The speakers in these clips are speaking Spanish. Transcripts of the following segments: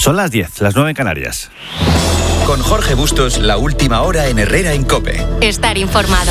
Son las 10, las 9 en Canarias. Con Jorge Bustos, la última hora en Herrera en COPE. Estar informado.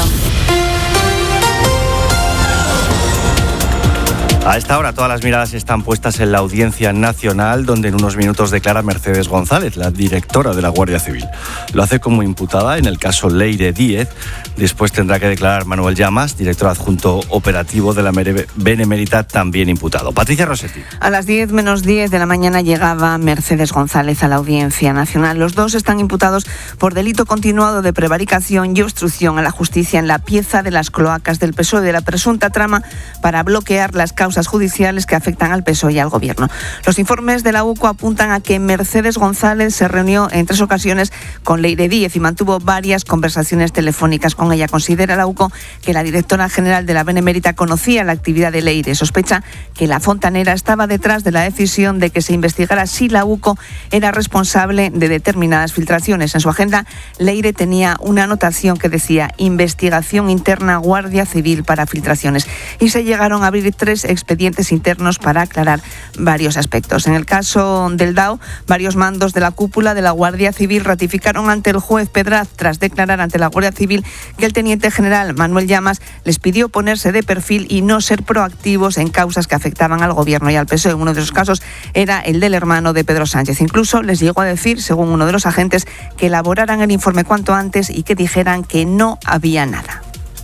A esta hora todas las miradas están puestas en la Audiencia Nacional, donde en unos minutos declara Mercedes González, la directora de la Guardia Civil. Lo hace como imputada en el caso Leire Díez. Después tendrá que declarar Manuel Llamas, director adjunto operativo de la Benemérita, también imputado. Patricia Rossetti. A las 10 menos 10 de la mañana llegaba Mercedes González a la Audiencia Nacional. Los dos están imputados por delito continuado de prevaricación y obstrucción a la justicia en la pieza de las cloacas del PSOE, de la presunta trama para bloquear las causas judiciales que afectan al PSOE y al Gobierno. Los informes de la UCO apuntan a que Mercedes González se reunió en 3 ocasiones con Leire Díez y mantuvo varias conversaciones telefónicas con ella. Considera la UCO que la directora general de la Benemérita conocía la actividad de Leire. Sospecha que la fontanera estaba detrás de la decisión de que se investigara si la UCO era responsable de determinadas filtraciones. En su agenda, Leire tenía una anotación que decía investigación interna Guardia Civil para filtraciones, y se llegaron a abrir 3 expedientes internos para aclarar varios aspectos. En el caso del DAO, varios mandos de la cúpula de la Guardia Civil ratificaron ante el juez Pedraz, tras declarar ante la Guardia Civil, que el teniente general Manuel Llamas les pidió ponerse de perfil y no ser proactivos en causas que afectaban al Gobierno y al PSOE. Uno de esos casos era el del hermano de Pedro Sánchez. Incluso les llegó a decir, según uno de los agentes, que elaboraran el informe cuanto antes y que dijeran que no había nada.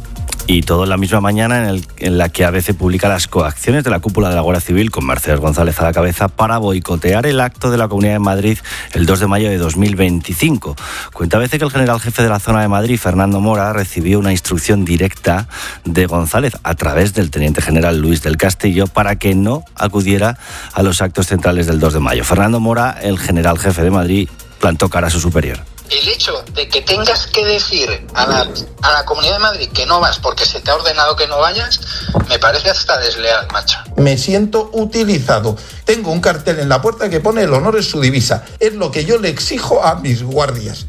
Y todo en la misma mañana en la que ABC publica las coacciones de la cúpula de la Guardia Civil, con Mercedes González a la cabeza, para boicotear el acto de la Comunidad de Madrid el 2 de mayo de 2025. Cuenta ABC que el general jefe de la zona de Madrid, Fernando Mora, recibió una instrucción directa de González a través del teniente general Luis del Castillo para que no acudiera a los actos centrales del 2 de mayo. Fernando Mora, el general jefe de Madrid, plantó cara a su superior. El hecho de que tengas que decir a la Comunidad de Madrid que no vas porque se te ha ordenado que no vayas, me parece hasta desleal, macho. Me siento utilizado. Tengo un cartel en la puerta que pone el honor es su divisa. Es lo que yo le exijo a mis guardias.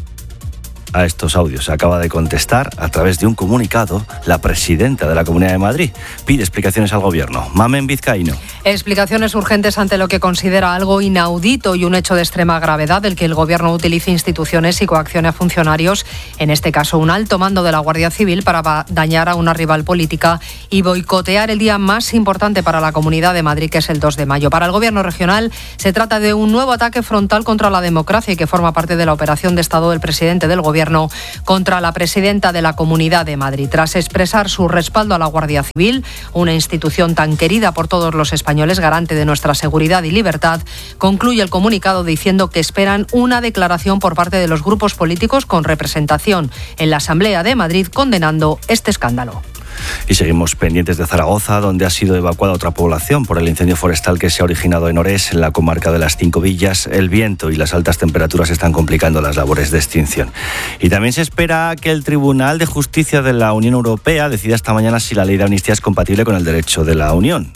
A estos audios acaba de contestar a través de un comunicado la presidenta de la Comunidad de Madrid. Pide explicaciones al Gobierno. Mamen Vizcaíno. Explicaciones urgentes ante lo que considera algo inaudito y un hecho de extrema gravedad, el que el Gobierno utilice instituciones y coaccione a funcionarios, en este caso un alto mando de la Guardia Civil, para dañar a una rival política y boicotear el día más importante para la Comunidad de Madrid, que es el 2 de mayo. Para el Gobierno regional se trata de un nuevo ataque frontal contra la democracia y que forma parte de la operación de Estado del presidente del Gobierno contra la presidenta de la Comunidad de Madrid. Tras expresar su respaldo a la Guardia Civil, una institución tan querida por todos los españoles, garante de nuestra seguridad y libertad, concluye el comunicado diciendo que esperan una declaración por parte de los grupos políticos con representación en la Asamblea de Madrid condenando este escándalo. Y seguimos pendientes de Zaragoza, donde ha sido evacuada otra población por el incendio forestal que se ha originado en Orés, en la comarca de las 5 Villas. El viento y las altas temperaturas están complicando las labores de extinción. Y también se espera que el Tribunal de Justicia de la Unión Europea decida esta mañana si la ley de amnistía es compatible con el derecho de la Unión.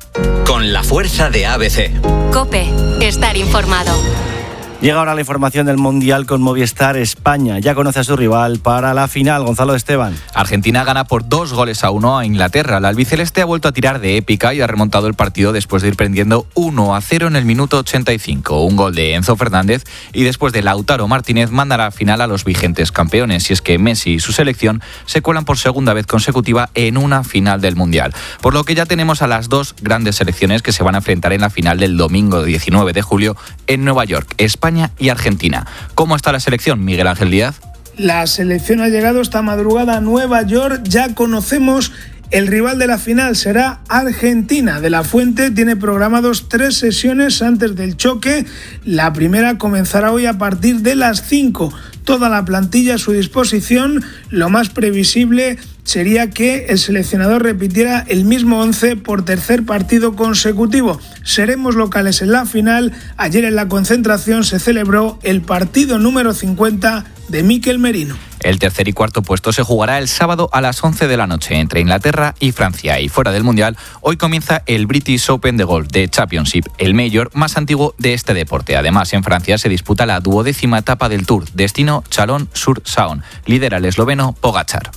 Con la fuerza de ABC. COPE. Estar informado. Llega ahora la información del Mundial con Movistar España. Ya conoce a su rival para la final, Gonzalo Esteban. Argentina gana por 2-1 a Inglaterra. La albiceleste ha vuelto a tirar de épica y ha remontado el partido después de ir perdiendo 1-0 en el minuto 85. Un gol de Enzo Fernández y después de Lautaro Martínez mandará a final a los vigentes campeones. Y es que Messi y su selección se cuelan por segunda vez consecutiva en una final del Mundial. Por lo que ya tenemos a las 2 grandes selecciones que se van a enfrentar en la final del domingo 19 de julio en Nueva York, España y Argentina. ¿Cómo está la selección, Miguel Ángel Díaz? La selección ha llegado esta madrugada a Nueva York. Ya conocemos el rival de la final, será Argentina. De la Fuente tiene programados 3 sesiones antes del choque. La primera comenzará hoy a partir de las 5. Toda la plantilla a su disposición. Lo más previsible sería que el seleccionador repitiera el mismo 11 por tercer partido consecutivo. Seremos locales en la final. Ayer en la concentración se celebró el partido número 50 de Mikel Merino. El tercer y cuarto puesto se jugará el sábado a las 11 de la noche entre Inglaterra y Francia. Y fuera del Mundial, hoy comienza el British Open de golf de Championship, el mayor más antiguo de este deporte. Además, en Francia se disputa la 12ª etapa del Tour, destino Chalon-sur-Saône. Lidera el esloveno Pogačar.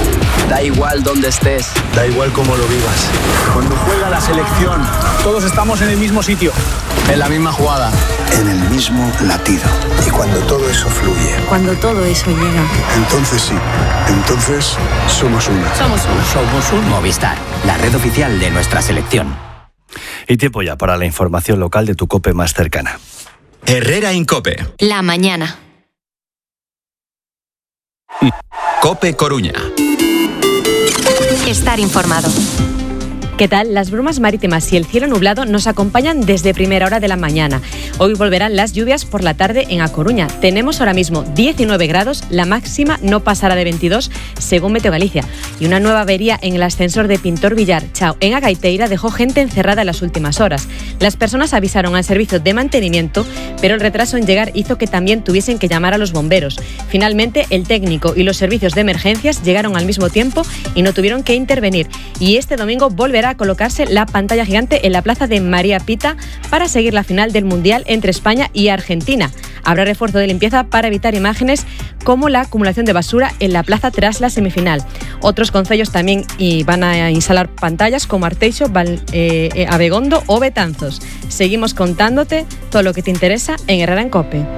Da igual dónde estés, da igual cómo lo vivas. Cuando juega la selección, todos estamos en el mismo sitio, en la misma jugada. en el mismo latido. Y cuando todo eso fluye, cuando todo eso llega, entonces sí, entonces somos uno. Somos un Movistar, la red oficial de nuestra selección. Y tiempo ya para la información local de tu COPE más cercana. Herrera Incope. La mañana. COPE Coruña. Estar informado. ¿Qué tal? Las brumas marítimas y el cielo nublado nos acompañan desde primera hora de la mañana. Hoy volverán las lluvias por la tarde en A Coruña. Tenemos ahora mismo 19 grados, la máxima no pasará de 22 según Meteo Galicia. Y una nueva avería en el ascensor de Pintor Villar Chao en Agaiteira dejó gente encerrada en las últimas horas. Las personas avisaron al servicio de mantenimiento, pero el retraso en llegar hizo que también tuviesen que llamar a los bomberos. Finalmente, el técnico y los servicios de emergencias llegaron al mismo tiempo y no tuvieron que intervenir. Y este domingo volverá a colocarse la pantalla gigante en la plaza de María Pita para seguir la final del Mundial entre España y Argentina. Habrá refuerzo de limpieza para evitar imágenes como la acumulación de basura en la plaza tras la semifinal. Otros concellos también van a instalar pantallas como Arteixo, Abegondo o Betanzos. Seguimos contándote todo lo que te interesa en Herrera en COPE.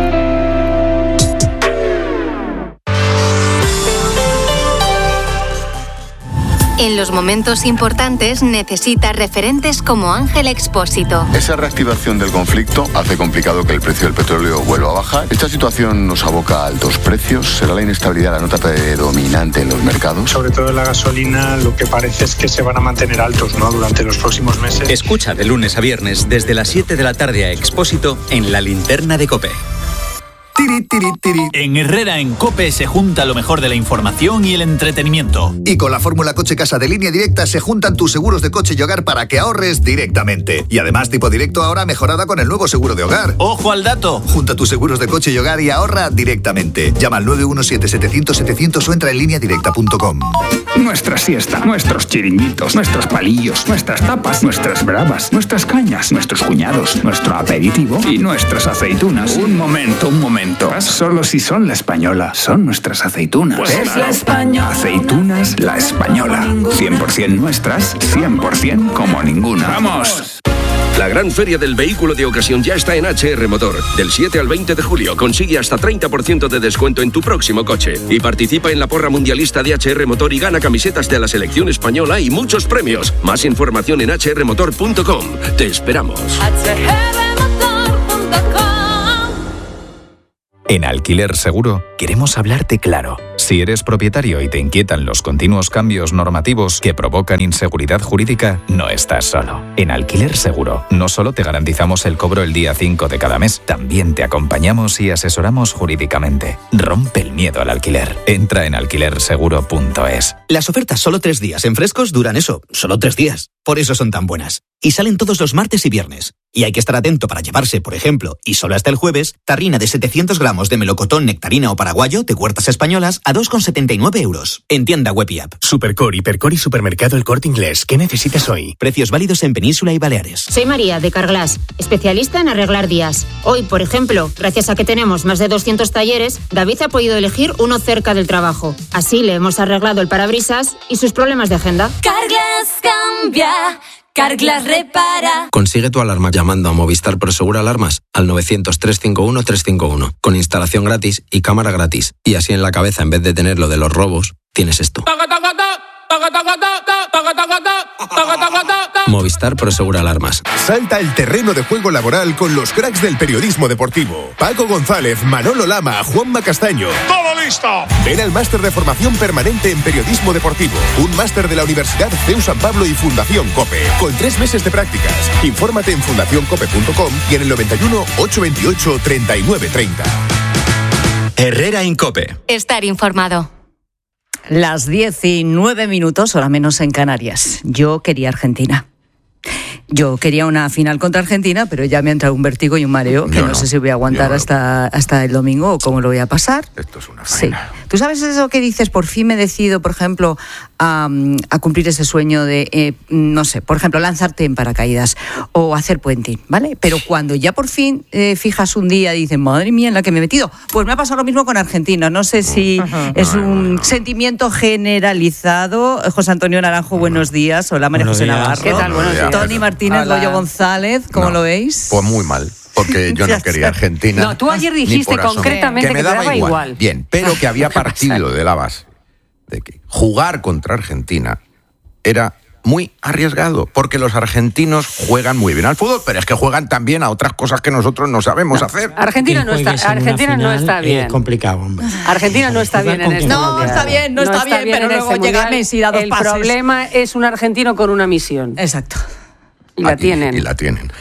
En los momentos importantes necesitas referentes como Ángel Expósito. Esa reactivación del conflicto hace complicado que el precio del petróleo vuelva a bajar. Esta situación nos aboca a altos precios. ¿Será la inestabilidad la nota predominante en los mercados? Sobre todo en la gasolina, lo que parece es que se van a mantener altos, ¿no?, durante los próximos meses. Escucha de lunes a viernes desde las 7 de la tarde a Expósito en La Linterna de COPE. En Herrera en COPE se junta lo mejor de la información y el entretenimiento. Y con la fórmula Coche Casa de Línea Directa se juntan tus seguros de coche y hogar para que ahorres directamente. Y además Tipo Directo ahora mejorada con el nuevo seguro de hogar. ¡Ojo al dato! Junta tus seguros de coche y hogar y ahorra directamente. Llama al 917-700-700 o entra en lineadirecta.com. Nuestra siesta, nuestros chiringuitos, nuestros palillos, nuestras tapas, nuestras bravas, nuestras cañas, nuestros cuñados, nuestro aperitivo y nuestras aceitunas. Un momento. Solo si son La Española, son nuestras aceitunas. Pues es La Española. Aceitunas La Española. 100% nuestras, 100% como ninguna. ¡Vamos! La gran feria del vehículo de ocasión ya está en HR Motor. Del 7 al 20 de julio consigue hasta 30% de descuento en tu próximo coche. Y participa en la porra mundialista de HR Motor y gana camisetas de la selección española y muchos premios. Más información en hrmotor.com. Te esperamos. En Alquiler Seguro queremos hablarte claro. Si eres propietario y te inquietan los continuos cambios normativos que provocan inseguridad jurídica, no estás solo. En Alquiler Seguro no solo te garantizamos el cobro el día 5 de cada mes, también te acompañamos y asesoramos jurídicamente. Rompe el miedo al alquiler. Entra en alquilerseguro.es. Las ofertas solo 3 días en Frescos duran eso, solo 3 días. Por eso son tan buenas. Y salen todos los martes y viernes. Y hay que estar atento para llevarse, por ejemplo, y solo hasta el jueves, tarrina de 700 gramos de melocotón, nectarina o paraguayo de Huertas Españolas a 2,79 €. En tienda web y app. Supercor, Hipercor y Supermercado El Corte Inglés. ¿Qué necesitas hoy? Precios válidos en Península y Baleares. Soy María, de Carglass, especialista en arreglar días. Hoy, por ejemplo, gracias a que tenemos más de 200 talleres, David ha podido elegir uno cerca del trabajo. Así le hemos arreglado el parabrisas y sus problemas de agenda. Carglass cambia. Carglass repara. Consigue tu alarma llamando a Movistar Prosegur Alarmas al 900-351-351 con instalación gratis y cámara gratis. Y así en la cabeza, en vez de tener lo de los robos, tienes esto. Movistar Prosegur Alarmas. Salta el terreno de juego laboral con los cracks del periodismo deportivo. Paco González, Manolo Lama, Juanma Castaño. ¡Todo listo! Ven al máster de formación permanente en periodismo deportivo. Un máster de la Universidad CEU San Pablo y Fundación COPE. Con 3 meses de prácticas. Infórmate en fundacioncope.com y en el 91 828 3930. Herrera en COPE. Estar informado. Las 19 minutos, hora menos en Canarias. Yo quería Argentina. Yo quería una final contra Argentina, pero ya me ha entrado un vértigo y un mareo que no sé si voy a aguantar hasta el domingo o cómo lo voy a pasar. Esto es una faena. Sí. ¿Tú sabes eso que dices? Por fin me decido, por ejemplo, a cumplir ese sueño de, no sé, por ejemplo, lanzarte en paracaídas o hacer puenting, ¿vale? Pero cuando ya por fin fijas un día y dices, madre mía, en la que me he metido, pues me ha pasado lo mismo con Argentina. No sé si es un sentimiento generalizado. José Antonio Naranjo, buenos días. Hola, María José Navarro. ¿Qué tal? Buenos días. Tony Martínez, Goyo González, ¿cómo lo veis? Pues muy mal. porque yo no quería Argentina. No, tú ayer dijiste concretamente que me daba igual. Bien, pero que había partido de la base de que jugar contra Argentina era muy arriesgado, porque los argentinos juegan muy bien al fútbol, pero es que juegan también a otras cosas que nosotros no sabemos hacer. Argentina no está bien. Es complicado, hombre. Argentina no está bien en este mundial. No está bien, pero luego llega Messi y da dos pases. El problema es un argentino con una misión. Exacto. Y la tienen. Y la tienen.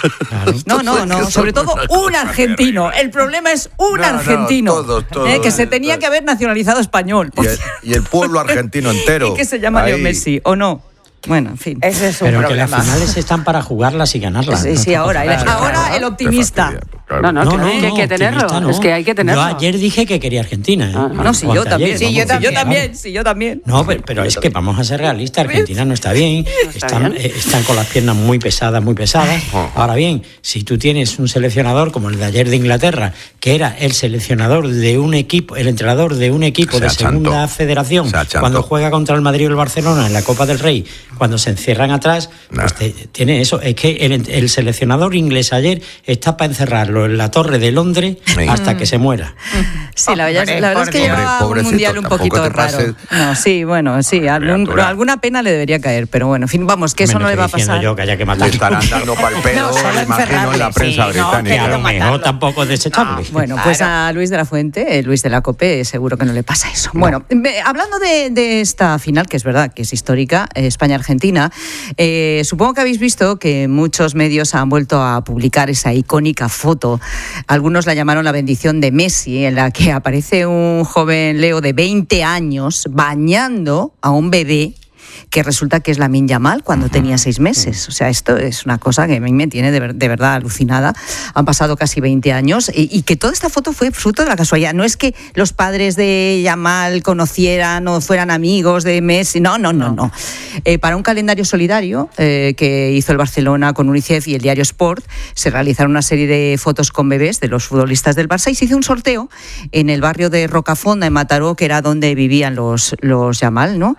No, sobre todo un argentino. El problema es un argentino. Que se tenía que haber nacionalizado español. Y el pueblo argentino entero. Y que se llama Leo Messi, ¿o no? Bueno, en fin. Ese es un pero problema. que las finales están para jugarlas y ganarlas. Sí, ahora el optimista. No, hay que tenerlo. No. Es que hay que tenerlo. Yo ayer dije que quería Argentina. Yo también. Yo también. No, pero es que vamos a ser realistas. Argentina no está bien. Están con las piernas muy pesadas. Ahora bien, si tú tienes un seleccionador como el de ayer de Inglaterra, que era el seleccionador de un equipo, el entrenador de un equipo de segunda federación, cuando juega contra el Madrid o el Barcelona en la Copa del Rey, cuando se encierran atrás, pues tiene eso. Es que el seleccionador inglés ayer está para encerrarlo en la Torre de Londres hasta que se muera. Sí, la verdad es que lleva un mundial un poquito raro. Alguna pena le debería caer, pero bueno, en fin, vamos, que eso no le va a pasar. Yo que haya que matar. Le estarán dando pal pedo, me imagino, en la prensa británica. A lo mejor tampoco es desechable. Bueno, pues a Luis de la Fuente, Luis de la COPE, seguro que no le pasa eso. Bueno, hablando de esta final, que es verdad que es histórica, España-Argentina, supongo que habéis visto que muchos medios han vuelto a publicar esa icónica foto. Algunos la llamaron la bendición de Messi, en la que aparece un joven Leo de 20 años bañando a un bebé que resulta que es Lamine Yamal cuando tenía 6 meses. O sea, esto es una cosa que a mí me tiene de verdad alucinada. Han pasado casi 20 años y que toda esta foto fue fruto de la casualidad. No es que los padres de Yamal conocieran o fueran amigos de Messi. No. Para un calendario solidario que hizo el Barcelona con UNICEF y el diario Sport, se realizaron una serie de fotos con bebés de los futbolistas del Barça y se hizo un sorteo en el barrio de Rocafonda, en Mataró, que era donde vivían los Yamal, ¿no?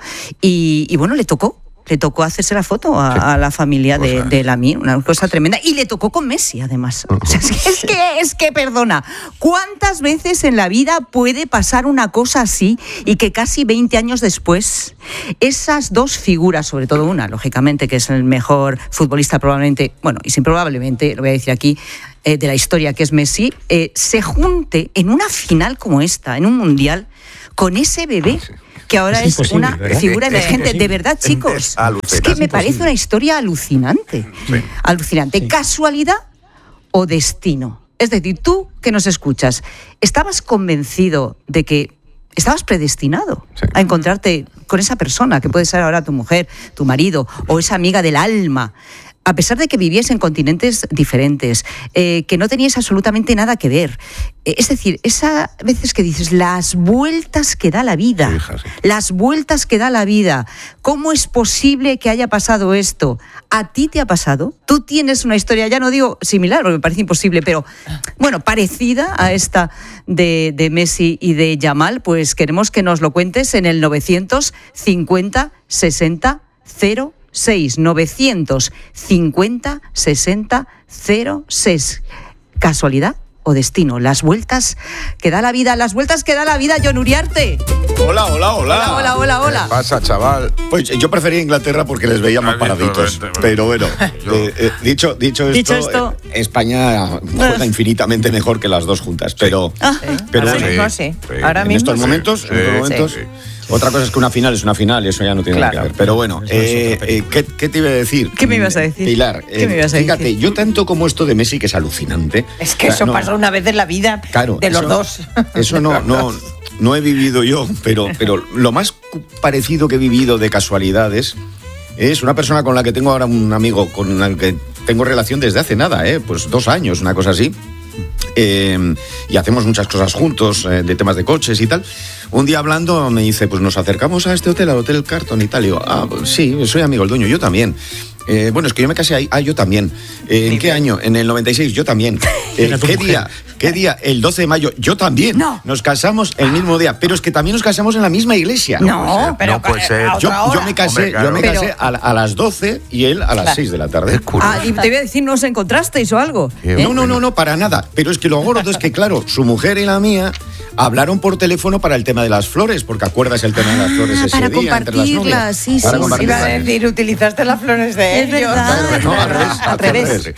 Y bueno, le tocó hacerse la foto a la familia de Lamine, una cosa tremenda, y le tocó con Messi además. O sea, es que perdona, ¿cuántas veces en la vida puede pasar una cosa así y que casi 20 años después esas dos figuras, sobre todo una, lógicamente, que es el mejor futbolista probablemente, bueno, y sin probablemente, lo voy a decir aquí, de la historia, que es Messi, se junte en una final como esta, en un mundial, con ese bebé que ahora es una figura emergente. De verdad, chicos, es que me parece una historia alucinante. Sí. Alucinante. ¿Casualidad o destino? Es decir, tú que nos escuchas, ¿estabas convencido de que estabas predestinado a encontrarte con esa persona, que puede ser ahora tu mujer, tu marido, o esa amiga del alma? A pesar de que vivíais en continentes diferentes, que no teníais absolutamente nada que ver. Es decir, esas veces que dices, las vueltas que da la vida, las vueltas que da la vida, ¿cómo es posible que haya pasado esto? ¿A ti te ha pasado? ¿Tú tienes una historia, ya no digo similar, porque me parece imposible, pero bueno, parecida a esta de Messi y de Yamal? Pues queremos que nos lo cuentes en el 950 60 0 950 60 06. ¿Casualidad o destino? Las vueltas que da la vida, Jon Uriarte. Hola. ¿Qué pasa, chaval? Pues yo prefería Inglaterra porque les veía más paraditos. Pero bueno, dicho esto, España juega infinitamente mejor que las dos juntas. Pero bueno, sí. Ahora mismo, en estos momentos. Sí. Otra cosa es que una final es una final y eso ya no tiene nada que ver. Pero bueno, ¿qué te iba a decir? ¿Qué me ibas a decir? Pilar, fíjate, yo tanto como esto de Messi, que es alucinante. Es que eso pasa una vez en la vida de los dos. Eso no he vivido yo, pero lo más parecido que he vivido de casualidades es una persona con la que tengo ahora un amigo con el que tengo relación desde hace nada, pues 2 años, una cosa así. Y hacemos muchas cosas juntos, de temas de coches y tal. Un día hablando me dice, pues nos acercamos a este hotel, al Hotel Carton y tal. Y digo, pues sí, soy amigo del dueño, yo también. Bueno, es que yo me casé ahí. Yo también. ¿En qué año? En el 96, yo también. ¿Qué día? El 12 de mayo, yo también. No. Nos casamos el mismo día, pero es que también nos casamos en la misma iglesia. No, pero no puede ser. Yo me casé, a las 12 y él a las 6 de la tarde. Y te voy a decir, ¿no os encontrasteis o algo? No, para nada. Pero es que lo gordo es que, claro, su mujer y la mía hablaron por teléfono para el tema de las flores, porque acuerdas el tema de las flores ese para día entre las novias. Sí. Iba a decir, utilizaste las flores de ellos. Al revés.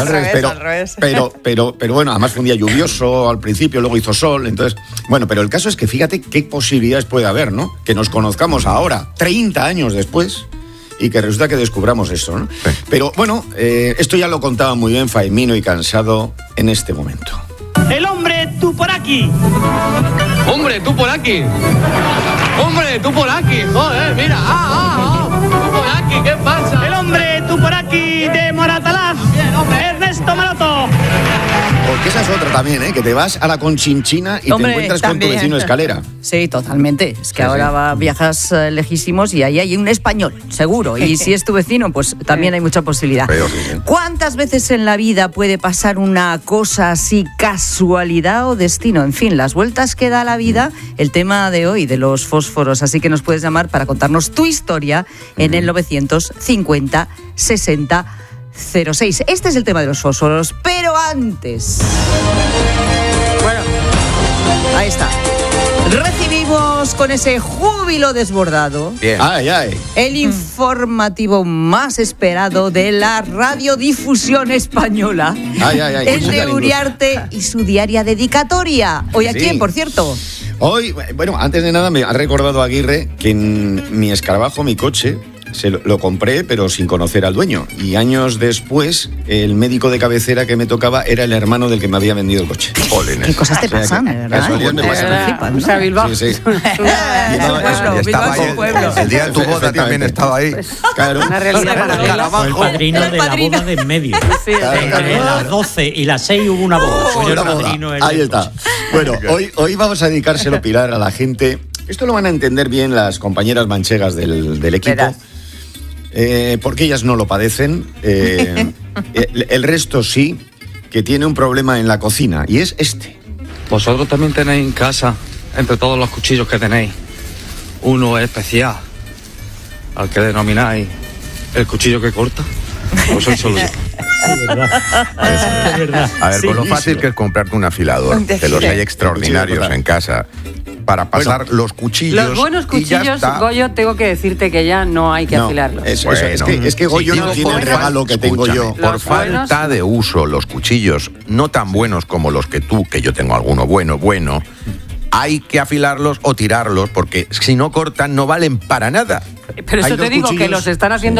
Pero bueno, además fue un día lluvioso al principio, luego hizo sol, entonces... Bueno, pero el caso es que fíjate qué posibilidades puede haber, ¿no? Que nos conozcamos ahora, 30 años después, y que resulta que descubramos esto, ¿no? Sí. Pero bueno, esto ya lo contaba muy bien Faimino y Cansado en este momento. El hombre, tú por aquí. Hombre, tú por aquí. Hombre, tú por aquí. Joder, mira. Tú por aquí, ¿qué pasa? El hombre, tú por aquí, de Moratalaz. Ernesto Maroto. Porque esa es otra también, que te vas a la Conchinchina y te encuentras con tu vecino de Escalera. Sí, totalmente. Es que ahora viajas lejísimos y ahí hay un español, seguro. Y si es tu vecino, pues también hay mucha posibilidad. ¿Cuántas veces en la vida puede pasar una cosa así, casualidad o destino? En fin, las vueltas que da la vida, el tema de hoy, de los fósforos. Así que nos puedes llamar para contarnos tu historia en el 950 60 06. Este es el tema de los fósforos, pero antes... Bueno, ahí está. Recibimos con ese júbilo desbordado el informativo más esperado de la radiodifusión española, el de Uriarte y su diaria dedicatoria. ¿Hoy a quién, por cierto? Hoy, bueno, antes de nada me ha recordado Aguirre que en mi escarabajo, mi coche, lo compré, pero sin conocer al dueño. Y años después, el médico de cabecera que me tocaba era el hermano del que me había vendido el coche. ¿Qué cosas te pasan, verdad? O sea, Bilbao. Sí. El día de tu boda también estaba ahí. Claro. Una realidad paralela. Fue el padrino de la boda de en medio. Entre las 12 y las 6 hubo una boda. Ahí está. Bueno, hoy vamos a dedicárselo, Pilar, a la gente. Esto lo van a entender bien las compañeras manchegas del equipo. Porque ellas no lo padecen, el resto sí, que tiene un problema en la cocina, y es este. Vosotros también tenéis en casa, entre todos los cuchillos que tenéis, uno especial, al que denomináis el cuchillo que corta. Pues soy solo yo. Es verdad. A ver, con lo fácil que es comprarte un afilador, que los hay extraordinarios en casa, para pasar los cuchillos. Los buenos cuchillos, Goyo, tengo que decirte que ya no hay que afilarlos. Es que Goyo no tiene el regalo que tengo yo. Por falta de uso, los cuchillos no tan buenos como los que tú, que yo tengo alguno bueno, hay que afilarlos o tirarlos, porque si no cortan no valen para nada. Pero eso te digo, que los están haciendo